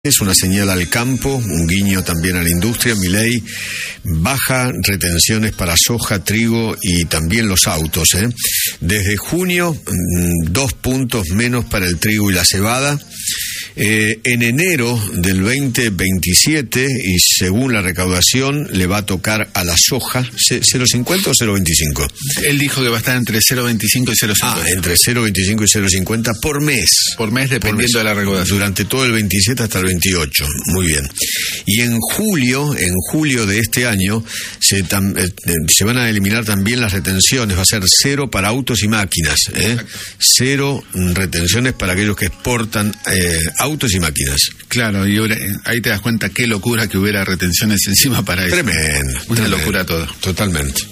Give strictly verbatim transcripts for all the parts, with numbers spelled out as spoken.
Es una señal al campo, un guiño también a la industria. Milei baja retenciones para soja, trigo y también los autos. ¿eh? Desde junio, dos puntos menos para el trigo y la cebada. Eh, en enero del veinte veintisiete, y según la recaudación, le va a tocar a la soja cero cincuenta o cero veinticinco. Él dijo que va a estar entre cero veinticinco y cero cincuenta. Ah, entre cero veinticinco y cero cincuenta por mes. Por mes, dependiendo por mes, de la recaudación. Durante todo el veintisiete hasta el veintiocho. Muy bien. Y en julio, en julio de este año, se, tam, eh, se van a eliminar también las retenciones. Va a ser cero para autos y máquinas. ¿eh? Cero retenciones para aquellos que exportan eh, autos y máquinas. Claro, y ahí te das cuenta qué locura que hubiera retenciones encima para eso. Tremendo. Una tremendo, locura todo. Totalmente.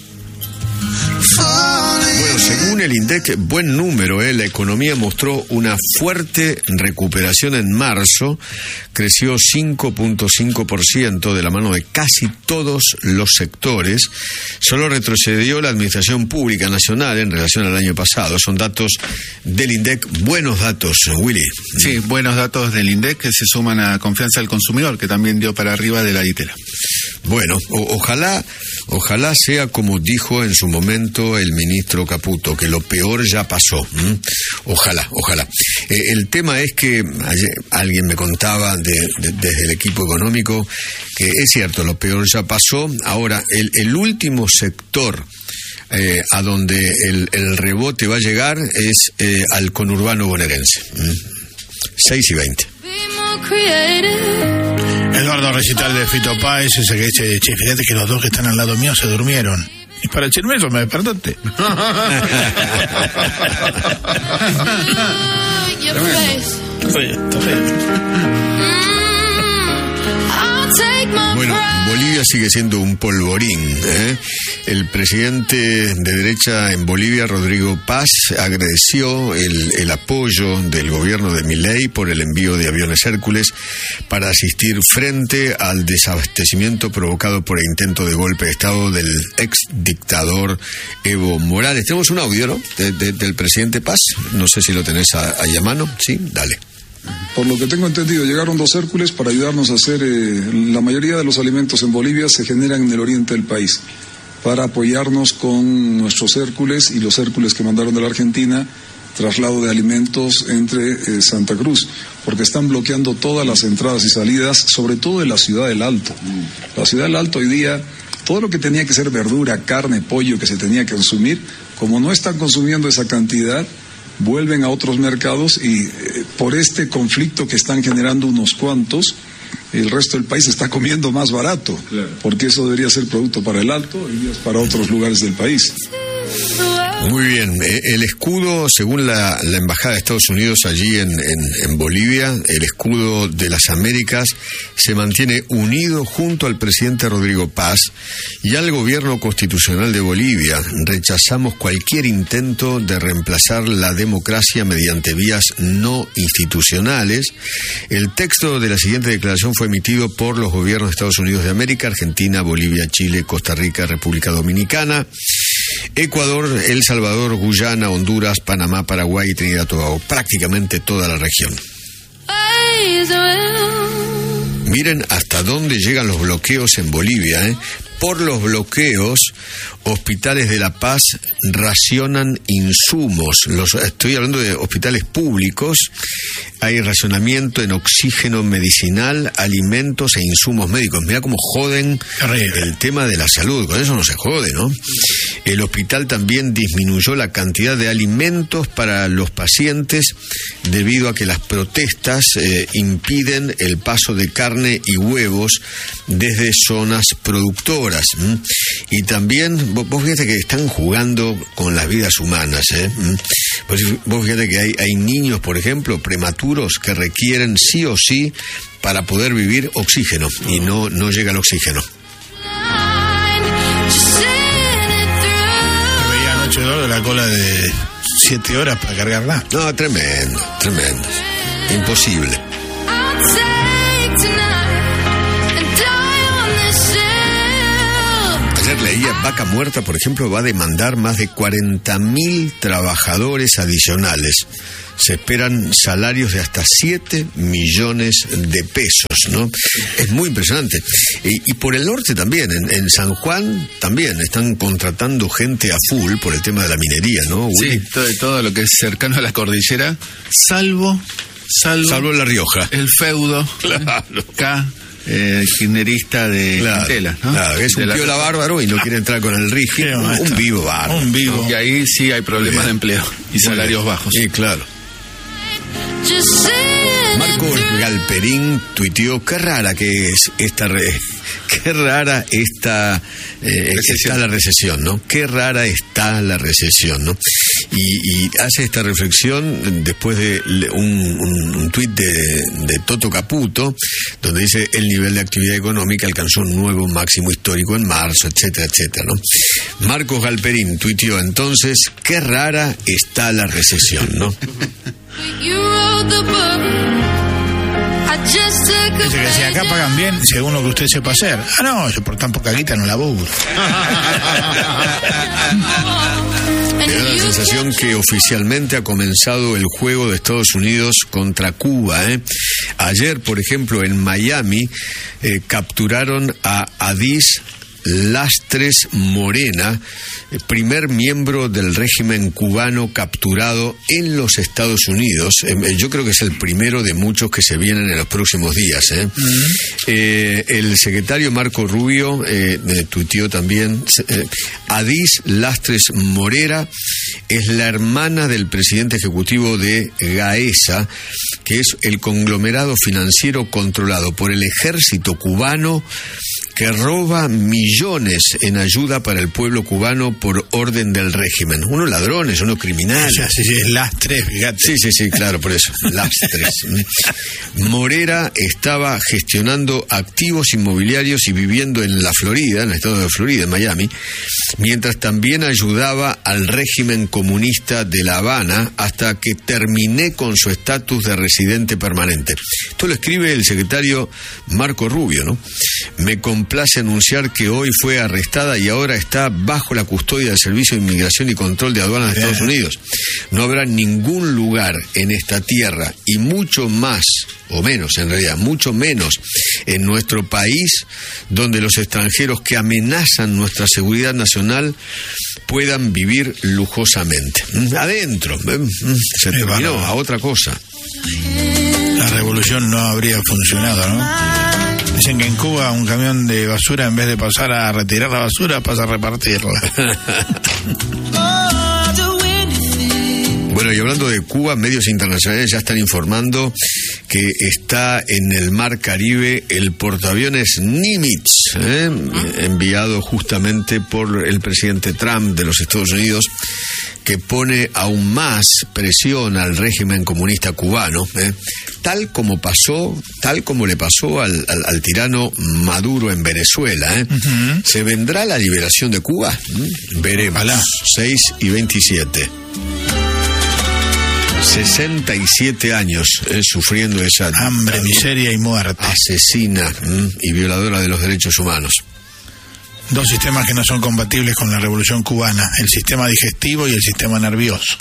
Bueno, según el INDEC, buen número, ¿eh? La economía mostró una fuerte recuperación en marzo, creció cinco punto cinco por ciento de la mano de casi todos los sectores. Solo retrocedió la administración pública nacional en relación al año pasado. Son datos del INDEC, buenos datos, Willy. Sí, buenos datos del INDEC que se suman a confianza del consumidor, que también dio para arriba de la ditela. Bueno, o, ojalá, ojalá sea como dijo en su momento el ministro Caputo, que lo peor ya pasó. ¿Mm? Ojalá, ojalá. Eh, el tema es que ayer alguien me contaba de, de, desde el equipo económico que es cierto, lo peor ya pasó. Ahora, el, el último sector eh, a donde el, el rebote va a llegar es eh, al conurbano bonaerense. ¿Mm? seis y veinte. Eduardo, recital de Fito Páez, ese que dice, che, fíjate que los dos que están al lado mío se durmieron. Y para decirme eso me despertaste. Bueno, Bolivia sigue siendo un polvorín. ¿eh? El presidente de derecha en Bolivia, Rodrigo Paz, agradeció el, el apoyo del gobierno de Milei por el envío de aviones Hércules para asistir frente al desabastecimiento provocado por el intento de golpe de Estado del ex dictador Evo Morales. Tenemos un audio, ¿no? De, de, del presidente Paz. No sé si lo tenés a, ahí a mano. Sí, dale. Por lo que tengo entendido, llegaron dos Hércules para ayudarnos a hacer, eh, la mayoría de los alimentos en Bolivia se generan en el oriente del país, para apoyarnos con nuestros Hércules y los Hércules que mandaron de la Argentina, traslado de alimentos entre eh, Santa Cruz, porque están bloqueando todas las entradas y salidas, sobre todo de la ciudad del Alto. La ciudad del Alto hoy día, todo lo que tenía que ser verdura, carne, pollo que se tenía que consumir, como no están consumiendo esa cantidad, vuelven a otros mercados y eh, por este conflicto que están generando unos cuantos, el resto del país está comiendo más barato, claro. Porque eso debería ser producto para el Alto y para otros lugares del país. Muy bien, el escudo, según la, la Embajada de Estados Unidos allí en, en, en Bolivia, el escudo de las Américas se mantiene unido junto al presidente Rodrigo Paz y al gobierno constitucional de Bolivia. Rechazamos cualquier intento de reemplazar la democracia mediante vías no institucionales. El texto de la siguiente declaración fue emitido por los gobiernos de Estados Unidos de América, Argentina, Bolivia, Chile, Costa Rica, República Dominicana, Ecuador, El Salvador, Guyana, Honduras, Panamá, Paraguay y Trinidad y Tobago, prácticamente toda la región. Miren hasta dónde llegan los bloqueos en Bolivia, ¿eh? Por los bloqueos, hospitales de La Paz racionan insumos. Los, estoy hablando de hospitales públicos. Hay racionamiento en oxígeno medicinal, alimentos e insumos médicos. Mira cómo joden el tema de la salud. Con eso no se jode, ¿no? El hospital también disminuyó la cantidad de alimentos para los pacientes debido a que las protestas eh, impiden el paso de carne y huevos desde zonas productoras. Y también, vos, vos fíjate que están jugando con las vidas humanas, ¿eh? Vos, vos fíjate que hay, hay niños, por ejemplo, prematuros que requieren sí o sí para poder vivir oxígeno y no, no llega el oxígeno. Me veía anoche de la cola de siete horas para cargarla. No, tremendo, tremendo. Imposible. Ayer leía Vaca Muerta, por ejemplo, va a demandar más de cuarenta mil trabajadores adicionales. Se esperan salarios de hasta siete millones de pesos, ¿no? Es muy impresionante. Y, y por el norte también, en, en San Juan también están contratando gente a full por el tema de la minería, ¿no? Sí, todo, todo lo que es cercano a la cordillera, salvo... Salvo, salvo La Rioja. El feudo, claro. Acá, eh, kirchnerista de claro, Quintela, ¿no? Claro, es un de piola la... bárbaro y no quiere entrar con el rígido. Un, un vivo bárbaro. Un vivo. Y ahí sí hay problemas de empleo y muy salarios bien. Bajos. Sí, claro. Marcos Galperín tuiteó: qué rara que es esta re... qué rara esta eh, está la recesión, ¿no? Qué rara está la recesión, ¿no? Y, y hace esta reflexión después de un, un, un tuit de, de Toto Caputo, donde dice: el nivel de actividad económica alcanzó un nuevo máximo histórico en marzo, etcétera, etcétera, ¿no? Marcos Galperín tuiteó entonces: qué rara está la recesión, ¿no? Dice que si acá pagan bien, según lo que usted sepa hacer. Ah, no, yo por tan poca guita no laburo. Me da la sensación que oficialmente ha comenzado el juego de Estados Unidos contra Cuba, ¿eh? Ayer, por ejemplo, en Miami, eh, capturaron a Adís Lastres Morena, primer miembro del régimen cubano capturado en los Estados Unidos. Yo creo que es el primero de muchos que se vienen en los próximos días, ¿eh? Uh-huh. Eh, el secretario Marco Rubio eh, tuiteó también: eh, Adís Lastres Morera es la hermana del presidente ejecutivo de Gaesa, que es el conglomerado financiero controlado por el ejército cubano, que roba millones en ayuda para el pueblo cubano por orden del régimen. Unos ladrones, unos criminales. O sea, sí, sí, es Lastres, fíjate. Sí, sí, sí, claro, por eso, Lastres. Morera estaba gestionando activos inmobiliarios y viviendo en la Florida, en el estado de Florida, en Miami, mientras también ayudaba al régimen comunista de La Habana hasta que terminé con su estatus de residente permanente. Esto lo escribe el secretario Marco Rubio, ¿no? Me complace anunciar que hoy fue arrestada y ahora está bajo la custodia del Servicio de Inmigración y Control de Aduanas de Estados Unidos. No habrá ningún lugar en esta tierra, y mucho más, o menos en realidad, mucho menos en nuestro país, donde los extranjeros que amenazan nuestra seguridad nacional puedan vivir lujosamente. Adentro, se terminó, a otra cosa. La revolución no habría funcionado, ¿no? Dicen que en Cuba un camión de basura, en vez de pasar a retirar la basura, pasa a repartirla. Bueno, y hablando de Cuba, medios internacionales ya están informando que está en el Mar Caribe el portaaviones Nimitz, ¿eh? enviado justamente por el presidente Trump de los Estados Unidos, que pone aún más presión al régimen comunista cubano, ¿eh? tal como pasó, tal como le pasó al, al, al tirano Maduro en Venezuela. ¿eh? Uh-huh. ¿Se vendrá la liberación de Cuba? ¿Mm? Veremos. Ojalá. seis y veintisiete. sesenta y siete años eh, sufriendo esa hambre, miseria y muerte, asesina ¿m? y violadora de los derechos humanos. Dos sistemas que no son compatibles con la revolución cubana: el sistema digestivo y el sistema nervioso.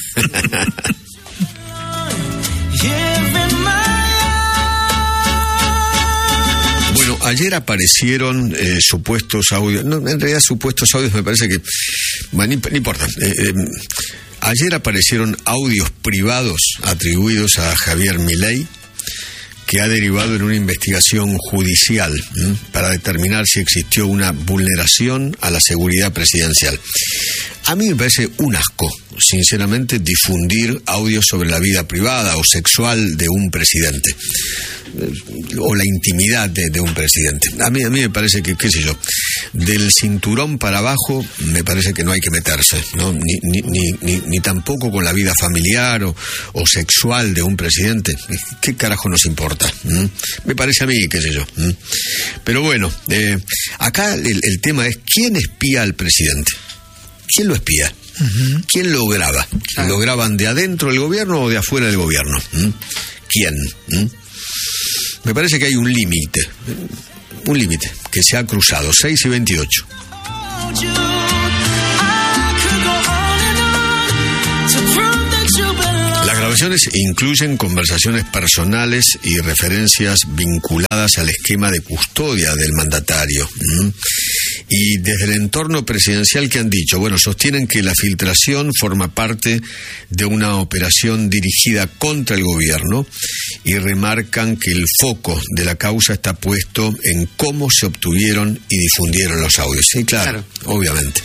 Bueno, ayer aparecieron eh, supuestos audios, no, en realidad supuestos audios me parece que, bueno, no importa, eh, eh, ayer aparecieron audios privados atribuidos a Javier Milei, que ha derivado en una investigación judicial ¿m? para determinar si existió una vulneración a la seguridad presidencial. A mí me parece un asco, sinceramente, difundir audios sobre la vida privada o sexual de un presidente, o la intimidad de, de un presidente. A mí, a mí me parece que, qué sé yo, del cinturón para abajo me parece que no hay que meterse, ¿no? Ni, ni, ni, ni, ni tampoco con la vida familiar o, o sexual de un presidente. ¿Qué carajo nos importa? ¿Mm? Me parece a mí, qué sé yo. ¿Mm? Pero bueno, eh, acá el, el tema es: ¿quién espía al presidente? ¿Quién lo espía? Uh-huh. ¿Quién lo graba? Ah. ¿Lo graban de adentro del gobierno o de afuera del gobierno? ¿Mm? ¿Quién? ¿Mm? Me parece que hay un límite, un límite que se ha cruzado. seis y veintiocho. Las grabaciones incluyen conversaciones personales y referencias vinculadas al esquema de custodia del mandatario. ¿Mm? Y desde el entorno presidencial, ¿qué han dicho? Bueno, sostienen que la filtración forma parte de una operación dirigida contra el gobierno y remarcan que el foco de la causa está puesto en cómo se obtuvieron y difundieron los audios. Sí, claro, claro. Obviamente.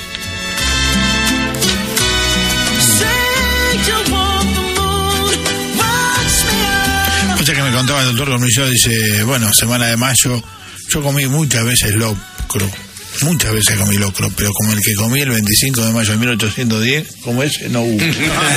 O sea que me contaba el doctor Dormilló, dice, bueno, semana de mayo, yo comí muchas veces locro, muchas veces comí locro, pero como el que comí el veinticinco de mayo de mil ochocientos diez, como ese, no hubo.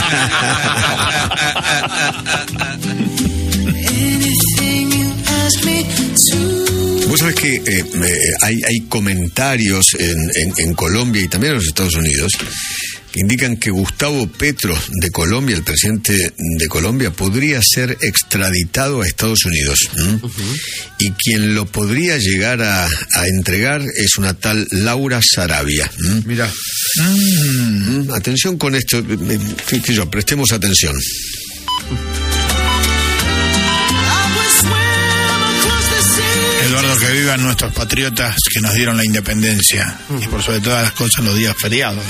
Vos sabés que eh, hay, hay comentarios en, en, en Colombia y también en los Estados Unidos que indican que Gustavo Petro de Colombia, el presidente de Colombia, podría ser extraditado a Estados Unidos. ¿Mm? Uh-huh. Y quien lo podría llegar a, a entregar es una tal Laura Sarabia. ¿Mm? Mirá. Mm. Mm, atención con esto, que, que yo, prestemos atención. Eduardo, que vivan nuestros patriotas que nos dieron la independencia y por sobre todas las cosas los días feriados.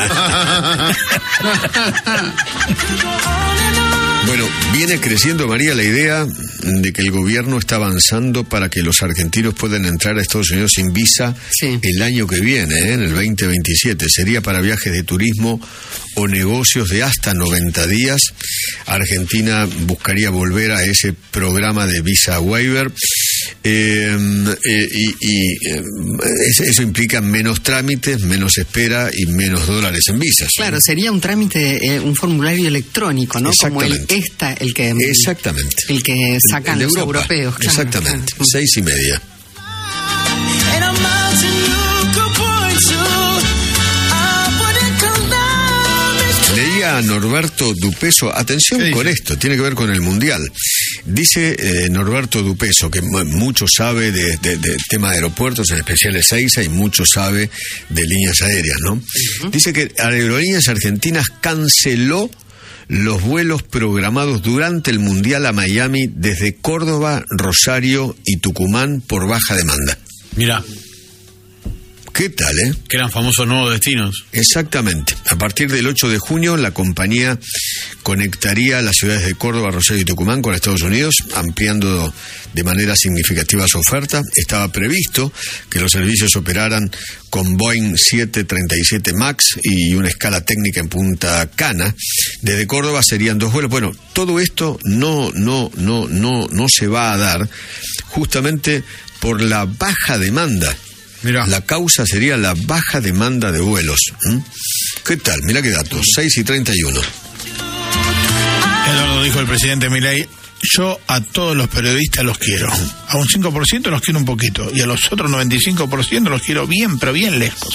Bueno, viene creciendo, María, la idea de que el gobierno está avanzando para que los argentinos puedan entrar a Estados Unidos sin visa sí. el año que viene, ¿eh? En el veinte veintisiete. Sería para viajes de turismo o negocios de hasta noventa días. Argentina buscaría volver a ese programa de visa waiver. Eh, eh, y y eh, eso implica menos trámites, menos espera y menos dólares en visas. Claro, sería un trámite, eh, un formulario electrónico, ¿no? Como el esta, el que exactamente, el que sacan el, el los Europa. Europeos. Claro, exactamente, claro. Seis y media. Leía a Norberto Dupeso, atención con esto, tiene que ver con el Mundial. Dice eh, Norberto Dupeso, que mucho sabe de, de, de tema de aeropuertos, en especial Ezeiza, y mucho sabe de líneas aéreas, ¿no? Uh-huh. Dice que Aerolíneas Argentinas canceló los vuelos programados durante el Mundial a Miami desde Córdoba, Rosario y Tucumán por baja demanda. Mira. ¿Qué tal, eh? Que eran famosos nuevos destinos. Exactamente. A partir del ocho de junio, la compañía conectaría las ciudades de Córdoba, Rosario y Tucumán con Estados Unidos, ampliando de manera significativa su oferta. Estaba previsto que los servicios operaran con Boeing siete treinta y siete MAX y una escala técnica en Punta Cana. Desde Córdoba serían dos vuelos. Bueno, todo esto no, no, no, no, no se va a dar justamente por la baja demanda. Mirá. La causa sería la baja demanda de vuelos. ¿Mm? ¿Qué tal? Mirá qué datos. seis y treinta y uno. Eduardo, dijo el presidente Milei, yo a todos los periodistas los quiero. A un cinco por ciento los quiero un poquito. Y a los otros noventa y cinco por ciento los quiero bien, pero bien lejos.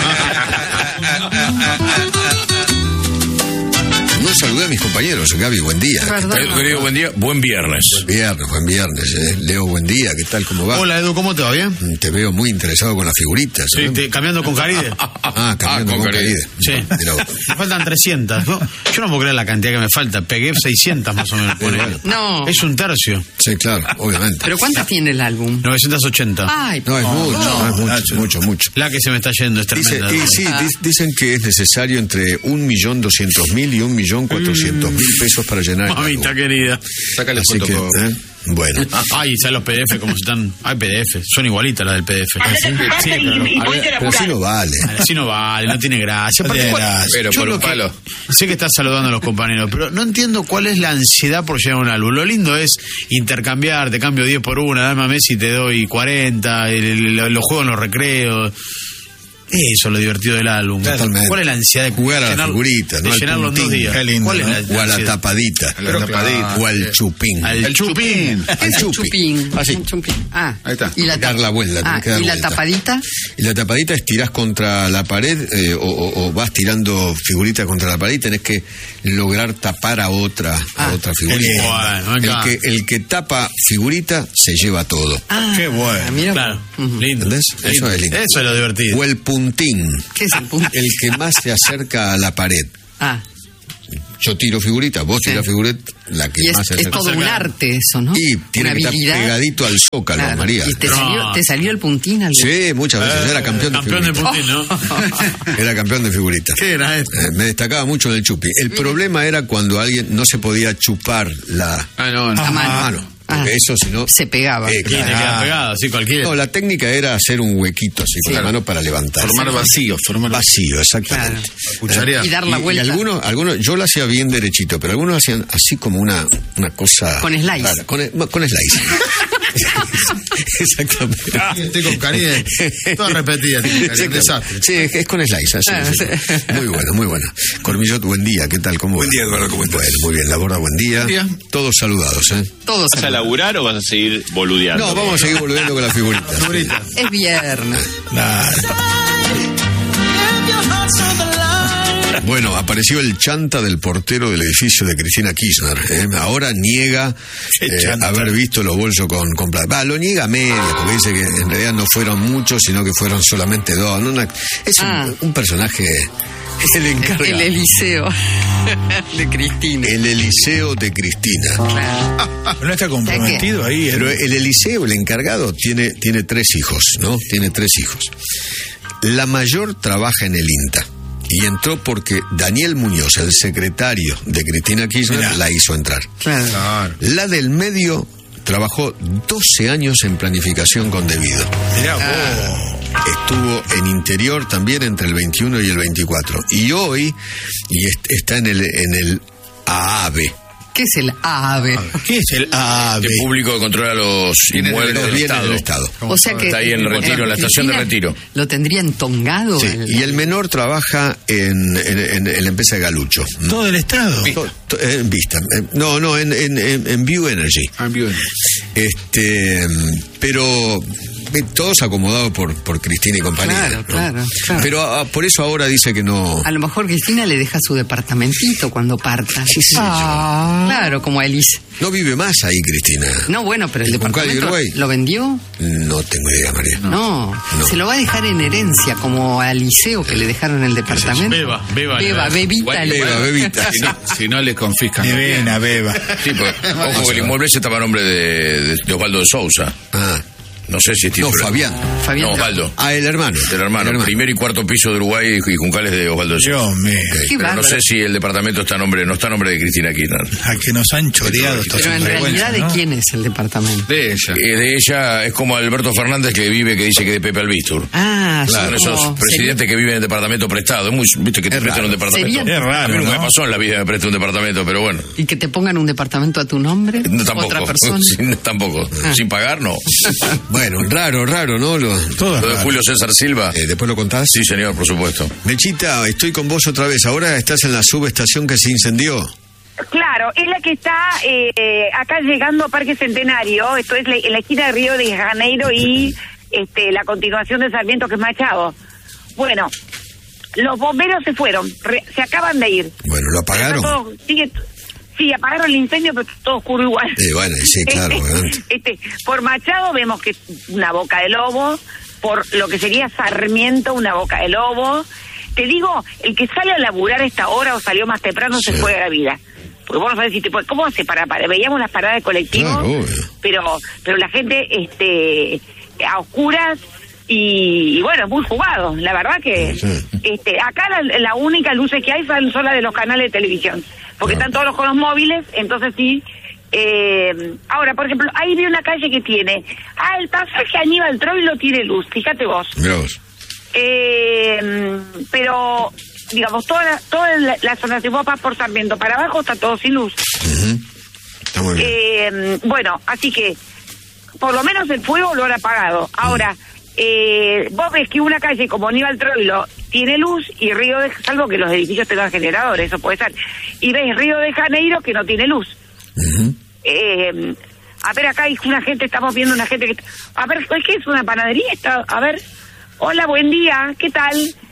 No saludé a mis compañeros. Gaby, buen día. Querido, buen día. Buen viernes. Buen viernes, buen viernes. Eh. Leo, buen día. ¿Qué tal? ¿Cómo va? Hola, Edu, ¿cómo te va? ¿Bien? Te veo muy interesado con las figuritas. Sí, te, cambiando con Caride. Ah, cambiando ah, con, con Caride. Sí. Me faltan trescientas, ¿no? Yo no puedo creer la cantidad que me falta. Pegué seiscientas más o menos. Bueno. No. Es un tercio. Sí, claro, obviamente. ¿Pero cuántas tiene el álbum? novecientos ochenta. Ay, no, es mucho, no, es mucho, mucho, mucho. La que se me está yendo es tremenda. Dice, y sí, ah. dicen que es necesario entre un millón doscientos mil y un millón cuatrocientos mil pesos para llenar el mamita álbum. Querida. Sácale Así foto. Que, por... ¿eh? Bueno. Ay, ¿sabes los P D F cómo están? Hay P D F, son igualitas las del P D F. ¿Ah, sí? Sí, pero, ver, pero así no vale. Así no vale, no tiene gracia. No tiene gracia. Pero por un palo. Que, sé que estás saludando a los compañeros, pero no entiendo cuál es la ansiedad por llegar a un álbum. Lo lindo es intercambiar, te cambio diez por una, dame a Messi, te doy cuarenta, el, el, el, los juegos en los recreos. Eso es lo divertido del álbum. Totalmente. ¿Cuál es la ansiedad de jugar a la figurita, de ¿no? llenarlo en dos días? Lindo, ¿Cuál es la, ¿no? O a la tapadita. A la tapadita. O al chupín. Al el chupín. Al chupín. Así. Chupín. Ah, ahí está. Y la dar la vuelta. Ah, que dar ¿y la vuelta. tapadita? Y la tapadita es tirás contra la pared eh, o, o, o vas tirando figuritas contra la pared y tenés que lograr tapar a otra, Ah, a otra figurita. bueno, el, acá. que, el que tapa figurita se lleva todo. Ah, Qué bueno. mira. Claro, Ujú. lindo. ¿Entendés? Eso Lindo. es lindo. Eso es lo divertido. O el puntín, ¿Qué es el punto? el que más se acerca a la pared. Ah, Yo tiro figurita, vos Sí. tirás figurita, la que y es, más se es acerca. todo un arte eso, ¿no? Y tiene Una que estar habilidad. pegadito al zócalo, Claro. María. ¿Y te, No. salió, te salió el puntín? Algo? Sí, muchas veces. Yo era campeón de Campeón de figurita. puntín, ¿no? Era campeón de figurita. ¿Qué era esto? Eh, me destacaba mucho en el chupi. El problema era cuando alguien no se podía chupar la Ah, no, no. A mano. mano. Porque Ah. eso, si no. Se pegaba. Eh, Y te claro. queda pegado, así cualquiera. No, la técnica era hacer un huequito así con Sí. la mano para levantar. Formar vacío, formar Vacío, exactamente. Claro. cucharear. Y dar la Y- vuelta. Y algunos, algunos, yo lo hacía bien derechito, pero algunos hacían así como una, una cosa. Con slice. rara, con, con slice. Exactamente. Estoy con Karine, toda repetida, estoy con Karine, un Exactamente. desastre. Sí, es es con slice. así, Ah, sí. sí. Muy bueno, muy bueno. Cormillot, buen día, ¿qué tal? ¿Cómo Buen va? día, Eduardo, ¿cómo estás? Bueno, muy bien, la borda, buen día. Buen día. Todos saludados, ¿eh? Todos. ¿Vas a laburar o vas a seguir boludeando? No, vamos a seguir volviendo con las figuritas. Es viernes. Claro. Bueno, apareció el chanta del portero del edificio de Cristina Kirchner. ¿eh? Ahora niega Qué eh, chanta. haber visto los bolsos con, con plata. Va, lo niega a medias, porque dice que en realidad no fueron muchos, sino que fueron solamente dos. No, una- es un, Ah. un personaje. El encargado. El Eliseo de Cristina. El Eliseo de Cristina. Claro. ¿No está comprometido ahí? Pero el Eliseo, el encargado, tiene, tiene tres hijos, ¿no? Tiene tres hijos. La mayor trabaja en el INTA. Y entró porque Daniel Muñoz, el secretario de Cristina Kirchner, Mirá. la hizo entrar. Claro. Claro. La del medio trabajó doce años en planificación con debido. Mirá vos. Estuvo en interior también entre el veintiuno y el veinticuatro. Y hoy y est- está en el, en el A A B. ¿Qué es el AVE? ¿Qué es el A B? El público que controla los inmuebles Los del bienes Estado. del Estado. O sea que Está ahí en Retiro, en la estación de Cristina Retiro. Lo tendría entongado. Sí, el- y el menor trabaja en, en- en- en la empresa de Galucho. Todo el Estado. To- to- En Vista. Eh, No, no, en, en, en, en View Energy. Ah, bien. Este, pero eh, todos acomodados por, por Cristina y compañía. Claro, ¿no? claro, claro. Pero ah, por eso ahora dice que no. A lo mejor Cristina le deja su departamentito cuando parta. Sí, sí, Claro, como a Elise. No vive más ahí, Cristina. No, bueno, pero el ¿En Juncal y departamento Uruguay? lo vendió. No tengo idea, María. No, No. se lo va a dejar en herencia, como a Eliseo que le dejaron el departamento. Beba, beba, Beba, beba. bebita. Igual, le- Beba, bebita. Si no, si no le confiscan. Nevena, beba. Sí, pero, ojo que el inmueble se estaba a nombre de, de, de Osvaldo de Sousa. Ah, No sé si es no, titular. Fabián. Fabián. No, Osvaldo. Ah, el hermano. Del hermano. El Primero y cuarto piso de Uruguay y Juncales de Osvaldo de Sousa. Dios mío. Qué Pero no bárbaro. sé si el departamento está a nombre, no está a nombre de Cristina Kirchner. A que nos han choreado estos Pero en realidad, ¿de quién es el departamento? De ella. Eh, de ella es como Alberto Fernández que vive, que dice que de Pepe Albistur. Ah, Son sí, esos como- presidentes que viven en departamento prestado. Es muy, viste que te Es prestan raro. un departamento. Sería- Es raro, A mí nunca ¿no? me pasó en la vida que me preste un departamento, pero bueno. ¿Y que te pongan un departamento a tu nombre? No, tampoco. ¿Otra persona? Sí, tampoco. Ah. Sin pagar, no. Bueno, raro, raro, ¿no? Lo, Todo Lo de raro. Julio César Silva. eh, Después lo contás. Sí, señor, por supuesto. Mechita, estoy con vos otra vez. Ahora estás en la subestación que se incendió. Claro, es la que está eh, acá llegando a Parque Centenario, esto es la, en la esquina de Río de Janeiro y este, la continuación de Sarmiento, que es Machado. Bueno, los bomberos se fueron, re- se acaban de ir. Bueno, ¿lo apagaron? Está todo- sigue, sí, apagaron el incendio, pero todo oscuro igual. Eh, bueno, sí, claro, Este, obviamente. este, por Machado vemos que es una boca de lobo, por lo que sería Sarmiento, una boca de lobo. Te digo, el que sale a laburar a esta hora o salió más temprano se Sí. fue a la vida. Porque vos no sabés si te puede, ¿cómo hace para, para? Veíamos las paradas de colectivo, Claro, obvio. pero pero la gente este a oscuras y, y bueno, muy jugado. La verdad que Sí. este acá la, la única luces que hay son, son las de los canales de televisión, porque Claro. están todos los con los móviles, entonces sí. Eh, ahora, por ejemplo, ahí vi una calle que tiene, ah, el pasaje Aníbal Troilo tiene luz, fíjate vos. Mirá vos. Eh, pero, digamos, toda la, toda la, la zona de Bopa por Sarmiento para abajo está todo sin luz. Ujú. Está muy bien. Eh, bueno, así que, por lo menos el fuego lo han apagado. Ahora, eh, vos ves que una calle como Aníbal Troilo tiene luz y Río de salvo que los edificios tengan generadores, eso puede ser. Y ves Río de Janeiro que no tiene luz. Ujú. Eh, a ver, acá hay una gente, estamos viendo una gente que... A ver, ¿qué es una panadería? Está, a ver, hola, buen día, ¿qué tal?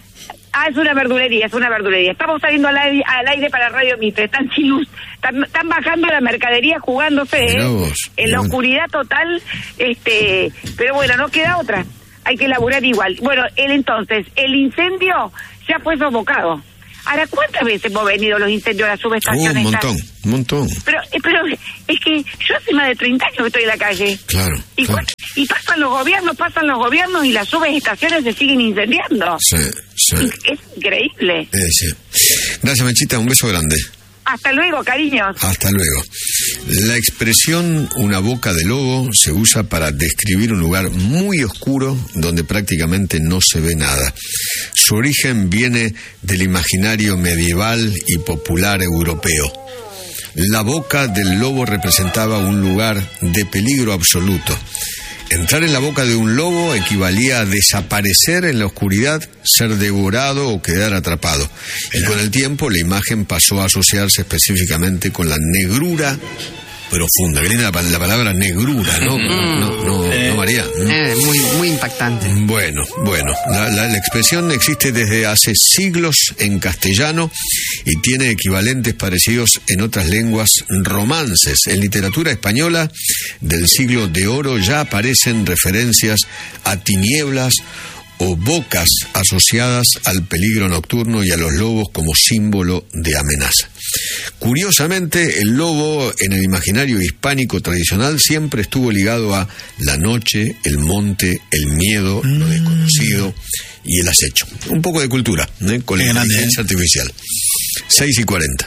Ah, es una verdulería, es una verdulería. Estamos saliendo al aire, al aire para Radio Mitre. Están sin luz. Están, están bajando la mercadería jugándose, ¿eh? Vos, en la bueno. oscuridad total. este Pero bueno, no queda otra. Hay que laburar igual. Bueno, el entonces, el incendio ya fue sofocado. Ahora, ¿cuántas veces hemos venido los incendios a la subestación? Uh, un montón, un montón. Pero, eh, pero es que yo hace más de treinta años que estoy en la calle. Claro. Y, claro. y pasan los gobiernos, pasan los gobiernos y las subestaciones se siguen incendiando. Sí, sí. Es increíble. Eh, sí. Gracias, Mechita, un beso grande. Hasta luego, cariños. Hasta luego. La expresión una boca de lobo se usa para describir un lugar muy oscuro donde prácticamente no se ve nada. Su origen viene del imaginario medieval y popular europeo. La boca del lobo representaba un lugar de peligro absoluto. Entrar en la boca de un lobo equivalía a desaparecer en la oscuridad, ser devorado o quedar atrapado. Y con el tiempo la imagen pasó a asociarse específicamente con la negrura profunda. Que linda la, la palabra negrura, ¿no? No, no, no, Eh, no María. Eh, muy, muy impactante. Bueno, bueno, la, la, la expresión existe desde hace siglos en castellano y tiene equivalentes parecidos en otras lenguas romances. En literatura española del siglo de oro ya aparecen referencias a tinieblas o bocas asociadas al peligro nocturno y a los lobos como símbolo de amenaza. Curiosamente, el lobo en el imaginario hispánico tradicional siempre estuvo ligado a la noche, el monte, el miedo, lo desconocido y el acecho. Un poco de cultura, ¿eh? Con la Qué grande, inteligencia artificial. seis y cuarenta.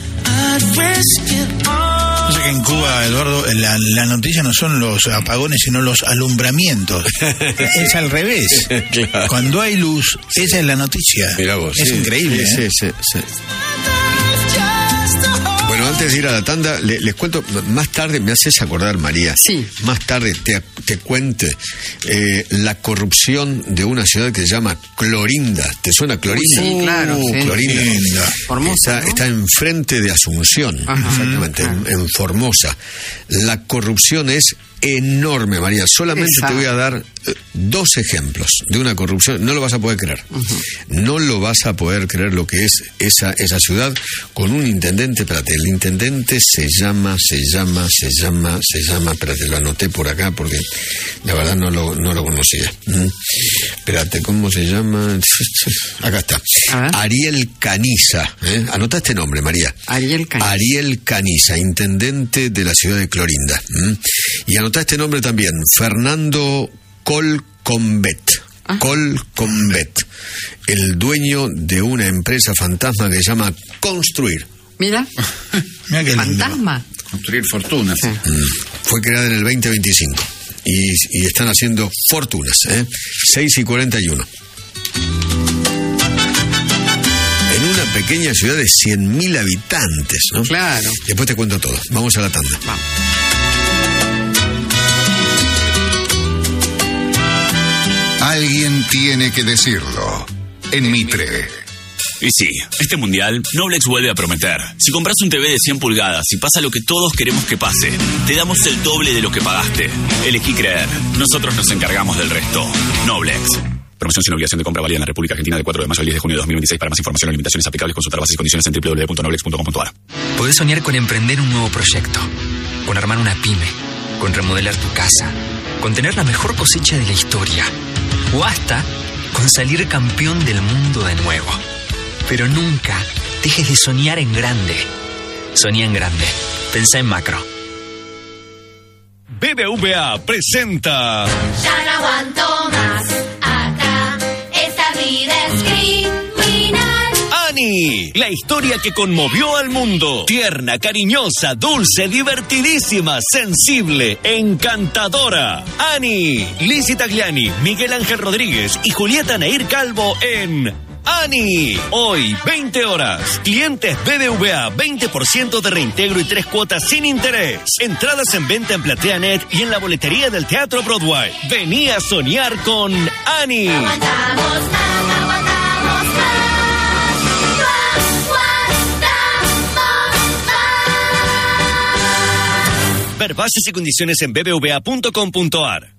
No sé que en Cuba, Eduardo, la, la noticia no son los apagones, sino los alumbramientos. Es al revés. Claro. Cuando hay luz, esa es la noticia. Mirá vos, es sí, increíble. sí, ¿eh? sí, sí, sí. Bueno, antes de ir a la tanda, le- les cuento, más tarde, me haces acordar, María, Sí. más tarde te, te cuente eh, la corrupción de una ciudad que se llama Clorinda. ¿Te suena Clorinda? Sí, claro, sí. Clorinda. Clorinda. Formosa, Está, ¿no? está enfrente de Asunción, Ajá. exactamente, en, en Formosa. La corrupción es enorme, María. Solamente Esa. te voy a dar eh, dos ejemplos de una corrupción. No lo vas a poder creer. No lo vas a poder creer lo que es esa, esa ciudad con un intendente. Espérate, el intendente se llama, se llama, se llama, se llama. Espérate, lo anoté por acá porque la verdad no lo, no lo conocía. ¿Mm? Espérate, ¿cómo se llama? Acá está. A ver. Ariel Caniza. ¿eh? Anota este nombre, María. Ariel Caniza. Ariel Caniza, intendente de la ciudad de Clorinda. ¿Mm? Y anotá este nombre también, Fernando Colcombet. Ah. Colcombet, el dueño de una empresa fantasma que se llama Construir. Mira, Mira qué lindo. fantasma. Construir fortunas. Sí. Mm. Fue creada en el veinte veinticinco y, y están haciendo fortunas. ¿eh? seis y cuarenta y uno. En una pequeña ciudad de cien mil habitantes, ¿no? Claro. Después te cuento todo. Vamos a la tanda. Vamos. Alguien tiene que decirlo. En Mitre. Y sí, este mundial, Noblex vuelve a prometer. Si compras un T V de cien pulgadas y pasa lo que todos queremos que pase, te damos el doble de lo que pagaste. Elegí creer. Nosotros nos encargamos del resto. Noblex. Promoción sin obligación de compra válida en la República Argentina de cuatro de mayo al diez de junio de dos mil veintiséis. Para más información o limitaciones aplicables, consultar bases y condiciones en doble u doble u doble u punto noblex punto com punto a r. Podés soñar con emprender un nuevo proyecto, con armar una pyme, con remodelar tu casa, con tener la mejor cosecha de la historia, o hasta con salir campeón del mundo de nuevo. Pero nunca dejes de soñar en grande. Soñá en grande. Pensá en macro. B B V A presenta Ya no aguanto más. Acá esta vida es criminal. Annie, la historia que conmovió al mundo. Tierna, cariñosa, dulce, divertidísima, sensible, encantadora. Annie, Lizzie Tagliani, Miguel Ángel Rodríguez y Julieta Nair Calvo en Annie. Hoy, veinte horas. Clientes B B V A, veinte por ciento de reintegro y tres cuotas sin interés. Entradas en venta en PlateaNet y en la boletería del Teatro Broadway. Vení a soñar con Annie. Aguantamos más, aguantamos más. Aguantamos más. Ver bases y condiciones en b b v a punto com punto a r.